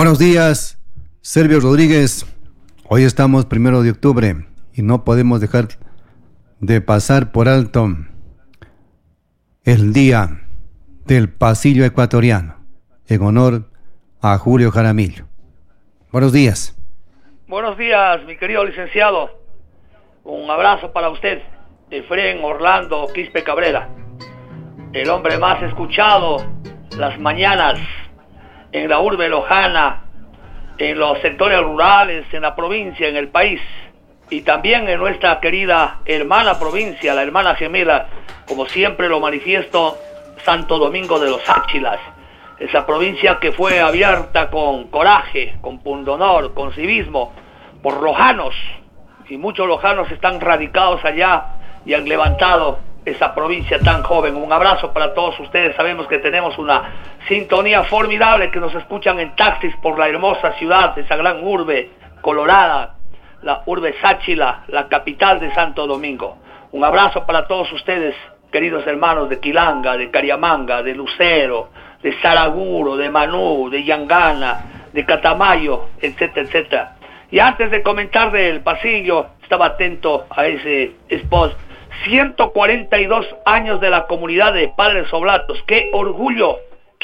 Buenos días, Servio Rodríguez. Hoy estamos 1 de octubre y no podemos dejar de pasar por alto el día del pasillo ecuatoriano en honor a Julio Jaramillo. Buenos días. Buenos días, mi querido licenciado. Un abrazo para usted, Efren Orlando Quispe Cabrera, el hombre más escuchado las mañanas en la urbe lojana, en los sectores rurales, en la provincia, en el país, y también en nuestra querida hermana provincia, la hermana gemela, como siempre lo manifiesto, Santo Domingo de los Áchilas, esa provincia que fue abierta con coraje, con pundonor, con civismo, por lojanos, y muchos lojanos están radicados allá y han levantado esa provincia tan joven. Un abrazo para todos ustedes. Sabemos que tenemos una sintonía formidable, que nos escuchan en taxis por la hermosa ciudad de esa gran urbe colorada, la urbe Sáchila, la capital de Santo Domingo. Un abrazo para todos ustedes, queridos hermanos de Quilanga, de Cariamanga, de Lucero, de Saraguro, de Manú, de Yangana, de Catamayo, etcétera, etcétera. Y antes de comentar del pasillo, estaba atento a ese spot. 142 años de la comunidad de Padres Oblatos. Qué orgullo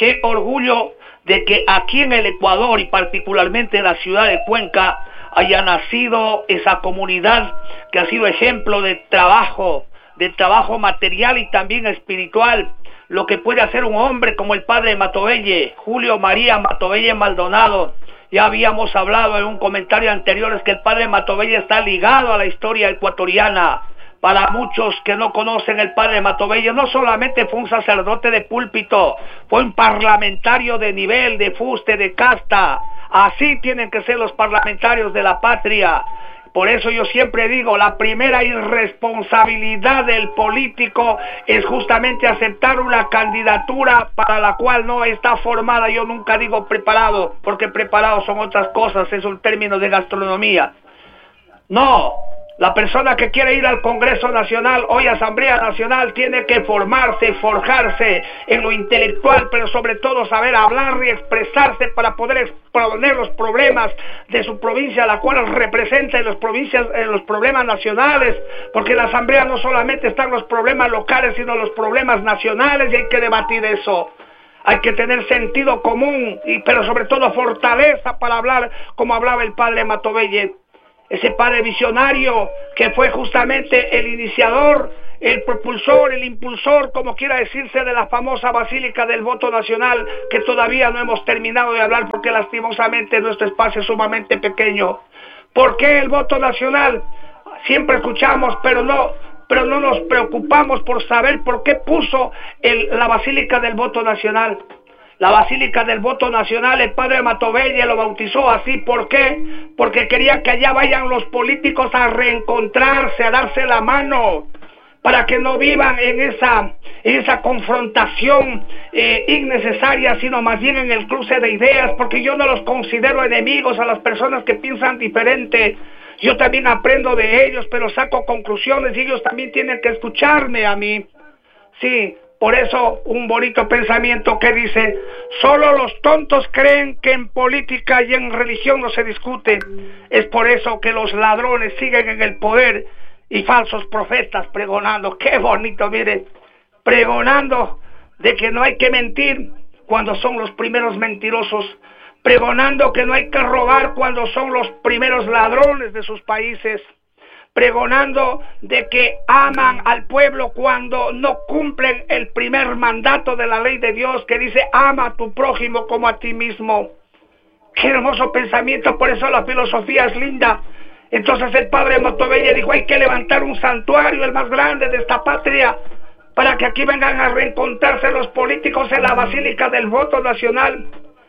de que aquí en el Ecuador y particularmente en la ciudad de Cuenca haya nacido esa comunidad que ha sido ejemplo de trabajo material y también espiritual. Lo que puede hacer un hombre como el padre Matovelle, Julio María Matovelle Maldonado. Ya habíamos hablado en un comentario anterior, es que el padre Matovelle está ligado a la historia ecuatoriana. Para muchos que no conocen, el padre Matovelle no solamente fue un sacerdote de púlpito, fue un parlamentario de nivel, de fuste, de casta. Así tienen que ser los parlamentarios de la patria. Por eso yo siempre digo, la primera irresponsabilidad del político es justamente aceptar una candidatura para la cual no está formada. Yo nunca digo preparado, porque preparado son otras cosas, es un término de gastronomía. No. La persona que quiere ir al Congreso Nacional, hoy Asamblea Nacional, tiene que formarse, forjarse en lo intelectual, pero sobre todo saber hablar y expresarse para poder exponer los problemas de su provincia, la cual representa en los problemas nacionales, porque en la Asamblea no solamente están los problemas locales, sino los problemas nacionales, y hay que debatir eso. Hay que tener sentido común, pero sobre todo fortaleza para hablar como hablaba el padre Matovelle. Ese padre visionario que fue justamente el iniciador, el propulsor, el impulsor, como quiera decirse, de la famosa Basílica del Voto Nacional, que todavía no hemos terminado de hablar porque lastimosamente nuestro espacio es sumamente pequeño. ¿Por qué el voto nacional? Siempre escuchamos, pero no nos preocupamos por saber por qué puso la Basílica del Voto Nacional. La Basílica del Voto Nacional, el padre Matovelle lo bautizó así. ¿Por qué? Porque quería que allá vayan los políticos a reencontrarse, a darse la mano, para que no vivan en esa confrontación innecesaria, sino más bien en el cruce de ideas, porque yo no los considero enemigos a las personas que piensan diferente. Yo también aprendo de ellos, pero saco conclusiones y ellos también tienen que escucharme a mí. Sí. Por eso un bonito pensamiento que dice: solo los tontos creen que en política y en religión no se discute. Es por eso que los ladrones siguen en el poder y falsos profetas pregonando. Qué bonito, mire, pregonando de que no hay que mentir cuando son los primeros mentirosos, pregonando que no hay que robar cuando son los primeros ladrones de sus países, pregonando de que aman al pueblo cuando no cumplen el primer mandato de la ley de Dios, que dice: ama a tu prójimo como a ti mismo. Qué hermoso pensamiento, por eso la filosofía es linda. Entonces el padre Matovelle dijo: hay que levantar un santuario, el más grande de esta patria, para que aquí vengan a reencontrarse los políticos en la Basílica del Voto Nacional.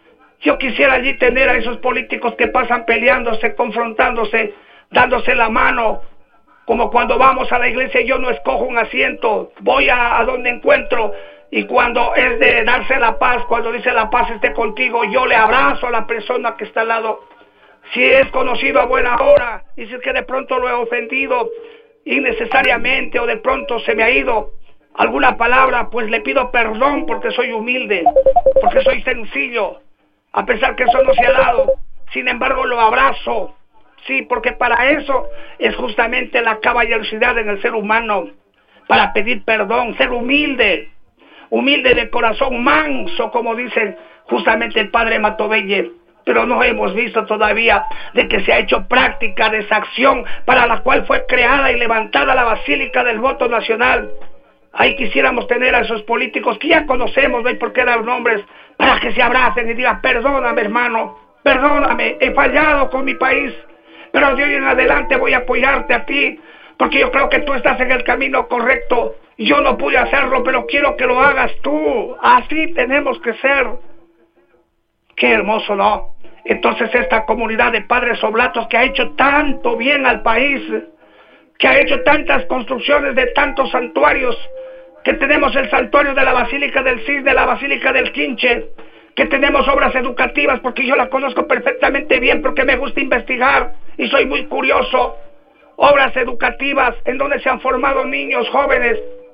Yo quisiera allí tener a esos políticos que pasan peleándose, confrontándose, dándose la mano. Como cuando vamos a la iglesia, yo no escojo un asiento, voy a donde encuentro, y cuando es de darse la paz, cuando dice la paz esté contigo, yo le abrazo a la persona que está al lado. Si es conocido a buena hora, y si es que de pronto lo he ofendido innecesariamente, o de pronto se me ha ido alguna palabra, pues le pido perdón, porque soy humilde, porque soy sencillo. a pesar que eso no se ha dado. Sin embargo, lo abrazo. Sí, porque para eso es justamente la caballerosidad en el ser humano, para pedir perdón, ser humilde de corazón, manso, como dice justamente el padre Matovelle. Pero no hemos visto todavía de que se ha hecho práctica de esa acción para la cual fue creada y levantada la Basílica del Voto Nacional. Ahí quisiéramos tener a esos políticos que ya conocemos, no hay por qué dar nombres, para que se abracen y digan: perdóname, hermano, perdóname, he fallado con mi país, pero de hoy en adelante voy a apoyarte a ti, porque yo creo que tú estás en el camino correcto. Yo no pude hacerlo, pero quiero que lo hagas tú. Así tenemos que ser. Qué hermoso, ¿no? Entonces esta comunidad de padres oblatos que ha hecho tanto bien al país, que ha hecho tantas construcciones de tantos santuarios, que tenemos el santuario de la Basílica del Cisne, la Basílica del Quinche, que tenemos obras educativas, porque yo la conozco perfectamente bien, porque me gusta investigar y soy muy curioso. Obras educativas en donde se han formado niños, jóvenes,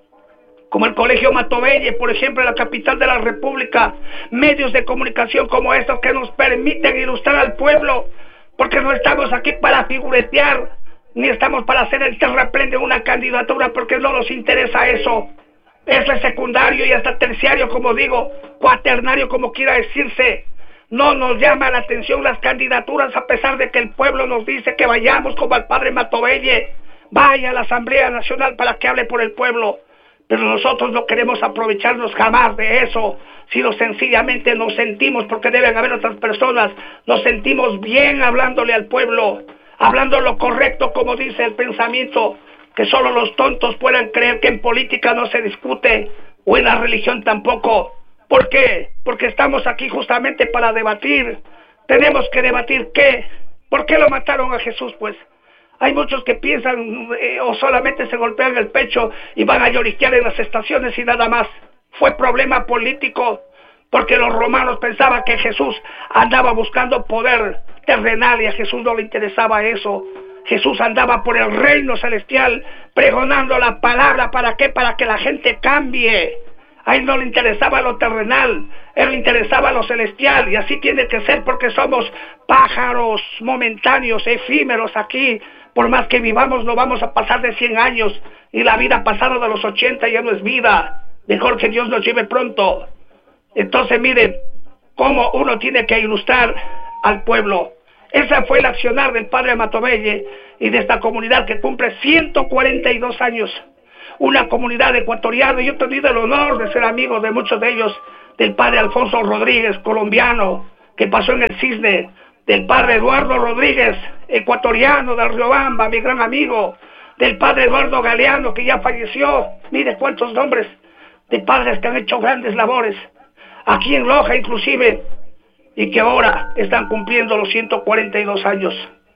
como el Colegio Matovelle, por ejemplo, en la capital de la República, medios de comunicación como estos que nos permiten ilustrar al pueblo, porque no estamos aquí para figuretear, ni estamos para hacer el terraplén de una candidatura, porque no nos interesa eso. Eso es secundario y hasta terciario, como digo, cuaternario, como quiera decirse. No nos llama la atención las candidaturas, a pesar de que el pueblo nos dice que vayamos como al padre Matovelle, vaya a la Asamblea Nacional para que hable por el pueblo. Pero nosotros no queremos aprovecharnos jamás de eso, sino sencillamente nos sentimos, porque deben haber otras personas, nos sentimos bien hablándole al pueblo, hablando lo correcto, como dice el pensamiento, que solo los tontos puedan creer que en política no se discute, o en la religión tampoco. ¿Por qué? Porque estamos aquí justamente para debatir. Tenemos que debatir ¿qué? ¿Por qué lo mataron a Jesús, pues? Hay muchos que piensan o solamente se golpean el pecho y van a lloriquear en las estaciones y nada más. Fue problema político, porque los romanos pensaban que Jesús andaba buscando poder terrenal y a Jesús no le interesaba eso. Jesús andaba por el reino celestial pregonando la palabra. ¿Para qué? Para que la gente cambie. A él no le interesaba lo terrenal, a él le interesaba lo celestial, y así tiene que ser, porque somos pájaros momentáneos, efímeros aquí. Por más que vivamos, no vamos a pasar de 100 años, y la vida pasada de los 80 ya no es vida. Mejor que Dios nos lleve pronto. Entonces miren cómo uno tiene que ilustrar al pueblo. Esa fue el accionar del padre Matovelle y de esta comunidad que cumple 142 años. Una comunidad ecuatoriana. Yo he tenido el honor de ser amigo de muchos de ellos, del padre Alfonso Rodríguez, colombiano, que pasó en el Cisne, del padre Eduardo Rodríguez, ecuatoriano del Riobamba, mi gran amigo, del padre Eduardo Galeano, que ya falleció. Mire cuántos nombres de padres que han hecho grandes labores, aquí en Loja inclusive, y que ahora están cumpliendo los 142 años.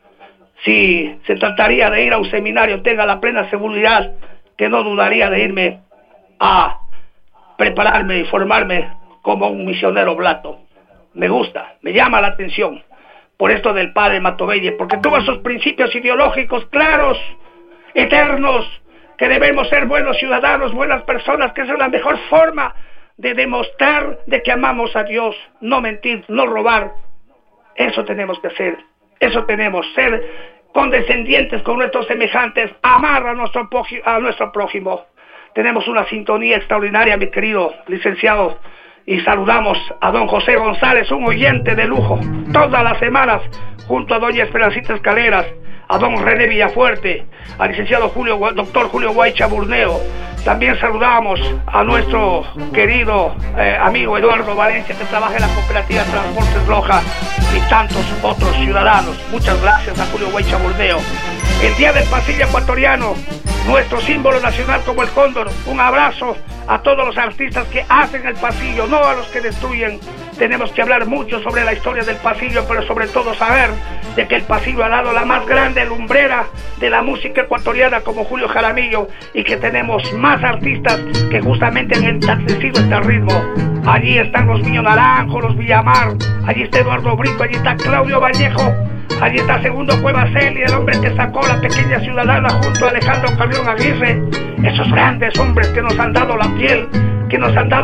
Si se trataría de ir a un seminario, tenga la plena seguridad que no dudaría de irme a prepararme y formarme como un misionero oblato. Me gusta, me llama la atención por esto del padre Matovelle, porque tuvo esos principios ideológicos claros, eternos, que debemos ser buenos ciudadanos, buenas personas, que esa es la mejor forma de demostrar de que amamos a Dios, no mentir, no robar. Eso tenemos que hacer, eso tenemos, ser condescendientes con nuestros semejantes, amar a nuestro prójimo. Tenemos una sintonía extraordinaria, mi querido licenciado, y saludamos a don José González, un oyente de lujo, todas las semanas, junto a doña Esperancita Escaleras, a don René Villafuerte, al licenciado doctor Julio Guaycha Burneo. También saludamos a nuestro querido amigo Eduardo Valencia, que trabaja en la cooperativa Transportes Loja, y tantos otros ciudadanos. Muchas gracias a Julio Guaycha Burneo. El Día del Pasillo Ecuatoriano, nuestro símbolo nacional como el cóndor. Un abrazo a todos los artistas que hacen el pasillo, no a los que destruyen. Tenemos que hablar mucho sobre la historia del pasillo, pero sobre todo saber de que el pasillo ha dado la más grande lumbrera de la música ecuatoriana, como Julio Jaramillo, y que tenemos más artistas que justamente han enaltecido este ritmo. Allí están los Niños Naranjo, los Villamar, allí está Eduardo Brito, allí está Claudio Vallejo, allí está Segundo Cuevaceli, el hombre que sacó La Pequeña Ciudadana junto a Alejandro Carrión Aguirre. Esos grandes hombres que nos han dado la piel, que nos han dado